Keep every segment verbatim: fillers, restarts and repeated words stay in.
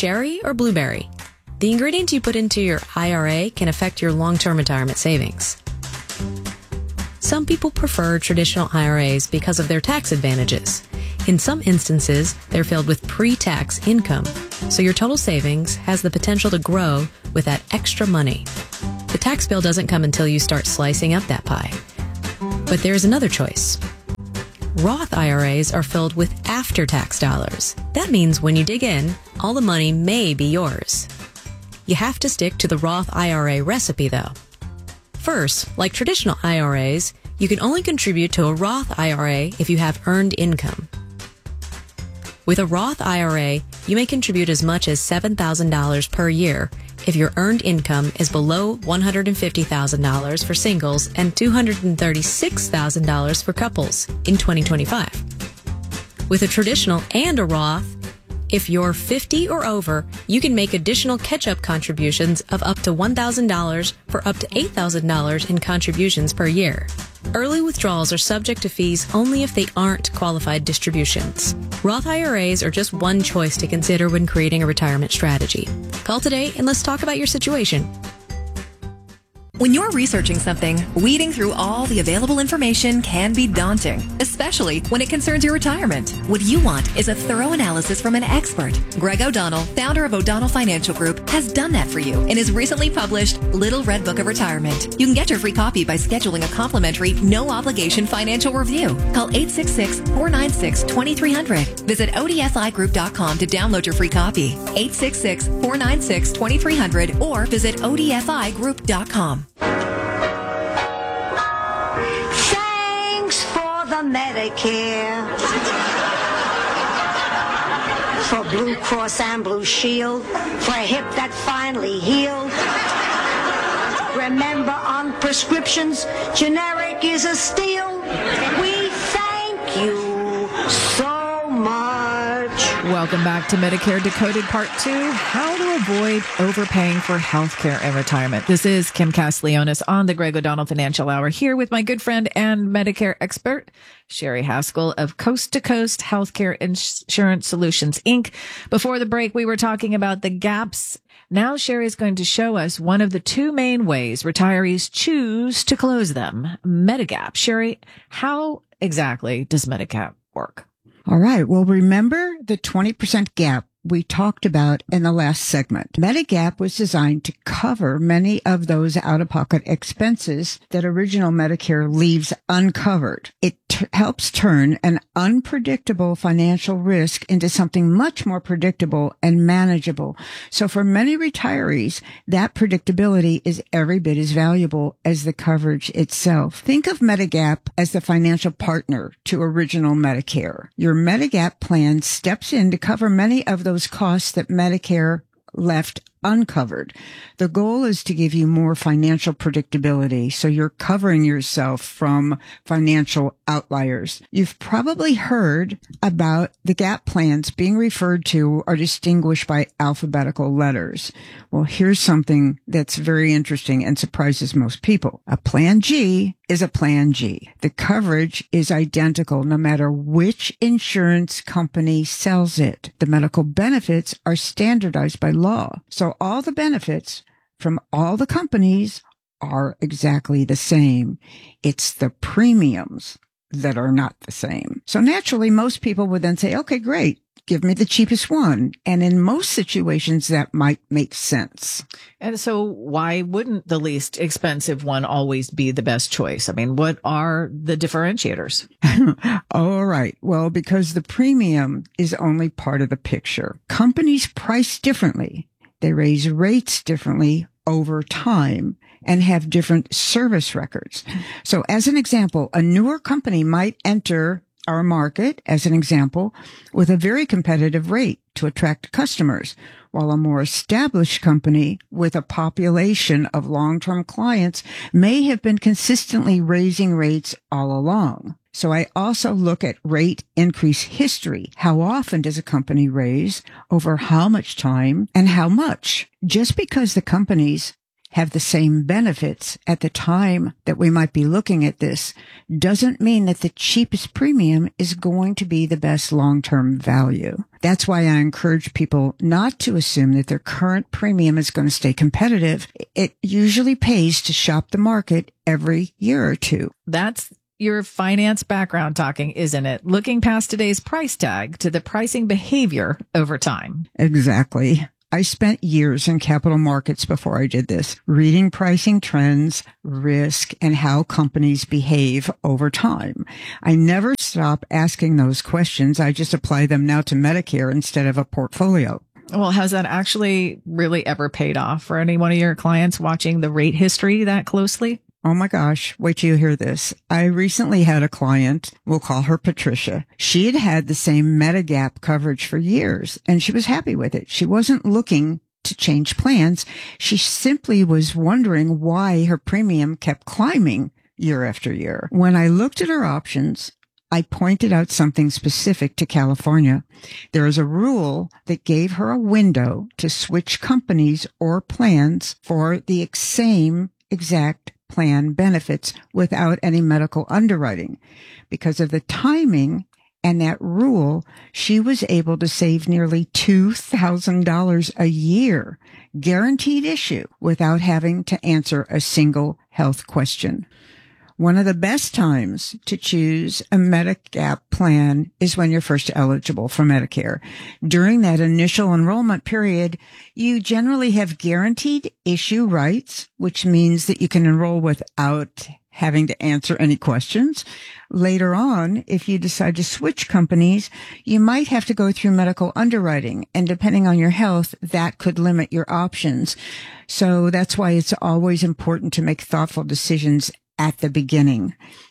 cherry or blueberry? The ingredients you put into your I R A can affect your long-term retirement savings. Some people prefer traditional I R As because of their tax advantages. In some instances, they're filled with pre-tax income, so your total savings has the potential to grow with that extra money. The tax bill doesn't come until you start slicing up that pie. But there's another choice. Roth I R As are filled with after-tax dollars. That means when you dig in, all the money may be yours. You have to stick to the Roth I R A recipe, though. First, like traditional I R As, you can only contribute to a Roth I R A if you have earned income. With a Roth I R A, you may contribute as much as seven thousand dollars per year if your earned income is below one hundred fifty thousand dollars for singles and two hundred thirty-six thousand dollars for couples in twenty twenty-five. With a traditional and a Roth, if you're fifty or over, you can make additional catch-up contributions of up to one thousand dollars for up to eight thousand dollars in contributions per year. Early withdrawals are subject to fees only if they aren't qualified distributions. Roth I R As are just one choice to consider when creating a retirement strategy. Call today and let's talk about your situation. When you're researching something, weeding through all the available information can be daunting, especially when it concerns your retirement. What you want is a thorough analysis from an expert. Greg O'Donnell, founder of O'Donnell Financial Group, has done that for you in his recently published Little Red Book of Retirement. You can get your free copy by scheduling a complimentary, no-obligation financial review. Call eight six six, four nine six, two three zero zero. Visit O D F I group dot com to download your free copy. eight six six, four nine six, two three zero zero or visit O D F I group dot com. Thanks for the Medicare, for Blue Cross and Blue Shield, for a hip that finally healed. Remember, on prescriptions, generic is a steal. We thank you so much. Welcome back to Medicare Decoded Part two, How to Avoid Overpaying for Healthcare and Retirement. This is Kim Castiglionis on the Greg O'Donnell Financial Hour, here with my good friend and Medicare expert, Sherry Haskell of Coast to Coast Healthcare Insurance Solutions, Incorporated. Before the break, we were talking about the gaps. Now Sherry is going to show us one of the two main ways retirees choose to close them, Medigap. Sherry, how exactly does Medigap work? All right. Well, remember the twenty percent gap we talked about in the last segment. Medigap was designed to cover many of those out-of-pocket expenses that original Medicare leaves uncovered. It t- helps turn an unpredictable financial risk into something much more predictable and manageable. So for many retirees, that predictability is every bit as valuable as the coverage itself. Think of Medigap as the financial partner to original Medicare. Your Medigap plan steps in to cover many of those costs that Medicare left uncovered. The goal is to give you more financial predictability, so you're covering yourself from financial outliers. You've probably heard about the gap plans being referred to or distinguished by alphabetical letters. Well, here's something that's very interesting and surprises most people. A Plan G is a Plan G. The coverage is identical no matter which insurance company sells it. The medical benefits are standardized by law. So all the benefits from all the companies are exactly the same. It's the premiums that are not the same. So naturally, most people would then say, okay, great, give me the cheapest one. And in most situations, that might make sense. And so why wouldn't the least expensive one always be the best choice? I mean, what are the differentiators? All right. Well, because the premium is only part of the picture. Companies price differently. They raise rates differently over time and have different service records. So as an example, a newer company might enter our market, as an example, with a very competitive rate to attract customers, while a more established company with a population of long-term clients may have been consistently raising rates all along. So I also look at rate increase history. How often does a company raise, over how much time, and how much? Just because the companies have the same benefits at the time that we might be looking at this doesn't mean that the cheapest premium is going to be the best long-term value. That's why I encourage people not to assume that their current premium is going to stay competitive. It usually pays to shop the market every year or two. That's your finance background talking, isn't it? Looking past today's price tag to the pricing behavior over time. Exactly. I spent years in capital markets before I did this, reading pricing trends, risk, and how companies behave over time. I never stop asking those questions. I just apply them now to Medicare instead of a portfolio. Well, has that actually really ever paid off for any one of your clients watching the rate history that closely? Oh my gosh, wait till you hear this. I recently had a client, we'll call her Patricia. She had had the same Medigap coverage for years, and she was happy with it. She wasn't looking to change plans. She simply was wondering why her premium kept climbing year after year. When I looked at her options, I pointed out something specific to California. There is a rule that gave her a window to switch companies or plans for the same exact plan benefits without any medical underwriting. Because of the timing and that rule, she was able to save nearly two thousand dollars a year, guaranteed issue, without having to answer a single health question. One of the best times to choose a Medigap plan is when you're first eligible for Medicare. During that initial enrollment period, you generally have guaranteed issue rights, which means that you can enroll without having to answer any questions. Later on, if you decide to switch companies, you might have to go through medical underwriting, and depending on your health, that could limit your options. So that's why it's always important to make thoughtful decisions at the beginning.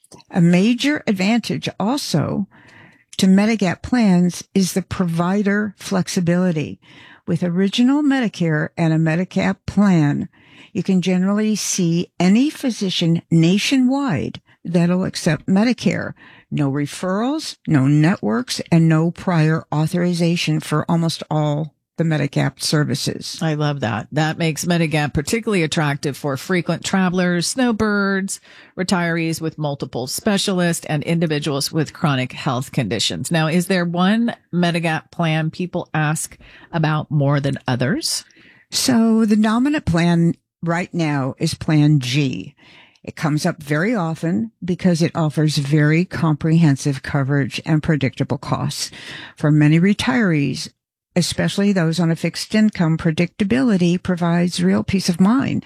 A major advantage also to Medigap plans is the provider flexibility. With original Medicare and a Medigap plan, you can generally see any physician nationwide that'll accept Medicare. No referrals, no networks, and no prior authorization for almost all the Medigap services. I love that. That makes Medigap particularly attractive for frequent travelers, snowbirds, retirees with multiple specialists, and individuals with chronic health conditions. Now, is there one Medigap plan people ask about more than others? So the dominant plan right now is Plan G. It comes up very often because it offers very comprehensive coverage and predictable costs. For many retirees, especially those on a fixed income, predictability provides real peace of mind.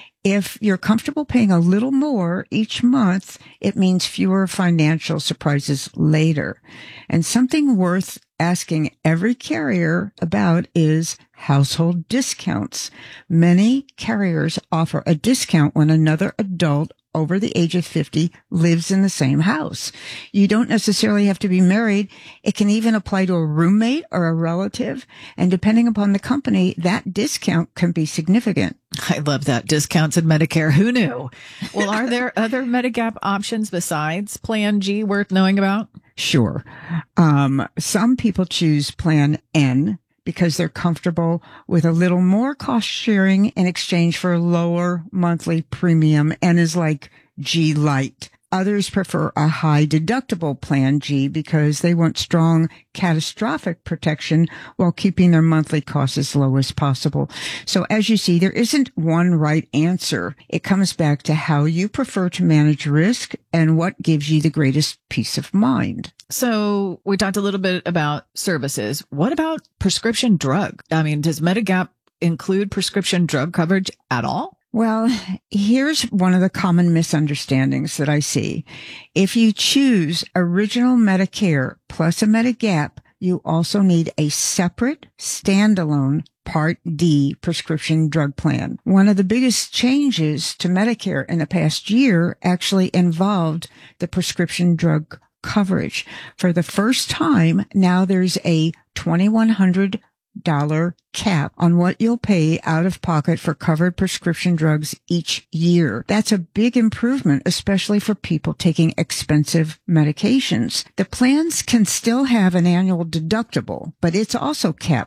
If you're comfortable paying a little more each month, it means fewer financial surprises later. And something worth asking every carrier about is household discounts. Many carriers offer a discount when another adult over the age of fifty lives in the same house. You don't necessarily have to be married. It can even apply to a roommate or a relative. And depending upon the company, that discount can be significant. I love that. Discounts in Medicare. Who knew? Well, are there other Medigap options besides Plan G worth knowing about? Sure. Um, some people choose Plan N because they're comfortable with a little more cost sharing in exchange for a lower monthly premium, and is like G Lite. Others prefer a high deductible Plan G because they want strong catastrophic protection while keeping their monthly costs as low as possible. So as you see, there isn't one right answer. It comes back to how you prefer to manage risk and what gives you the greatest peace of mind. So we talked a little bit about services. What about prescription drug? I mean, does Medigap include prescription drug coverage at all? Well, here's one of the common misunderstandings that I see. If you choose original Medicare plus a Medigap, you also need a separate standalone Part D prescription drug plan. One of the biggest changes to Medicare in the past year actually involved the prescription drug coverage. For the first time, now there's a twenty-one hundred dollars cap on what you'll pay out of pocket for covered prescription drugs each year. That's a big improvement, especially for people taking expensive medications. The plans can still have an annual deductible, but it's also capped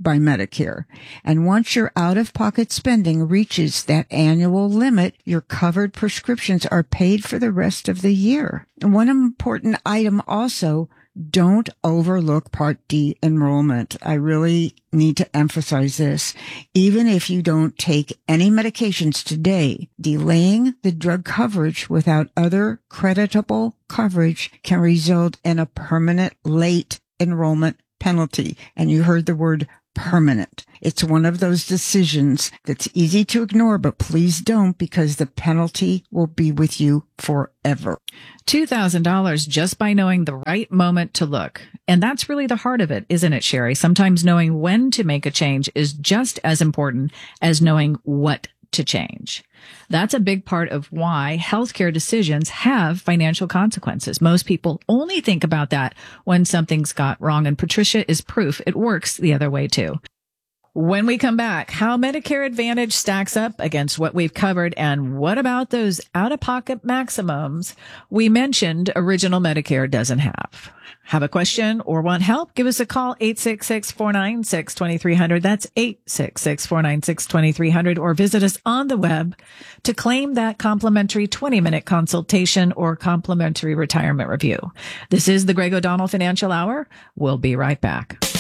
by Medicare. And once your out-of-pocket spending reaches that annual limit, your covered prescriptions are paid for the rest of the year. And one important item also, don't overlook Part D enrollment. I really need to emphasize this. Even if you don't take any medications today, delaying the drug coverage without other creditable coverage can result in a permanent late enrollment penalty. And you heard the word permanent. It's one of those decisions that's easy to ignore, but please don't, because the penalty will be with you forever. two thousand dollars just by knowing the right moment to look. And that's really the heart of it, isn't it, Sherry? Sometimes knowing when to make a change is just as important as knowing what to change. That's a big part of why healthcare decisions have financial consequences. Most people only think about that when something's got wrong, and Patricia is proof it works the other way too. When we come back, how Medicare Advantage stacks up against what we've covered, and what about those out-of-pocket maximums we mentioned original Medicare doesn't have. Have a question or want help? Give us a call, eight six six, four nine six, two three zero zero. That's eight six six, four nine six, two three zero zero, or visit us on the web to claim that complimentary twenty minute consultation or complimentary retirement review. This is the Greg O'Donnell Financial Hour. We'll be right back.